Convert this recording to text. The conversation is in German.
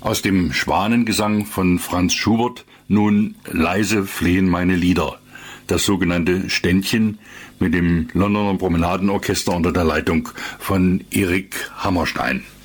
Aus dem Schwanengesang von Franz Schubert nun Leise flehen meine Lieder, das sogenannte Ständchen mit dem Londoner Promenadenorchester unter der Leitung von Erik Hammerstein.